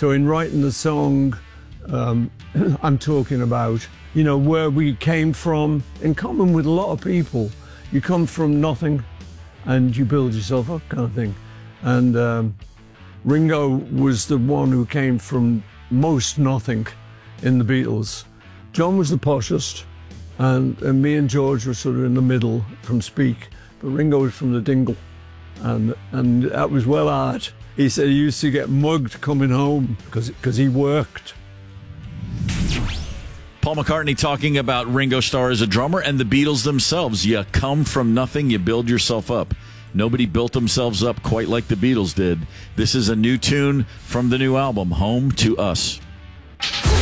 So in writing the song, I'm talking about, where we came from. In common with a lot of people, you come from nothing and you build yourself up, kind of thing. And Ringo was the one who came from most nothing in the Beatles. John was the poshest, and me and George were sort of in the middle from Speak, but Ringo was from the Dingle, and that was well hard. He said he used to get mugged coming home because he worked. Paul McCartney talking about Ringo Starr as a drummer and the Beatles themselves. You come from nothing, you build yourself up. Nobody built themselves up quite like the Beatles did. This is a new tune from the new album, Home to Us.